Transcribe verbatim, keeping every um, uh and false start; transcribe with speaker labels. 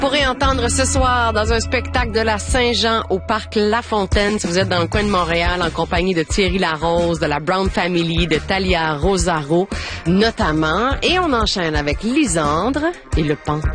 Speaker 1: pourrez entendre ce soir dans un spectacle de la Saint-Jean au parc La Fontaine, si vous êtes dans le coin de Montréal, en compagnie de Thierry Larose, de la Brown Family, de Talia Rosaro, notamment. Et on enchaîne avec Lisandre et le pan.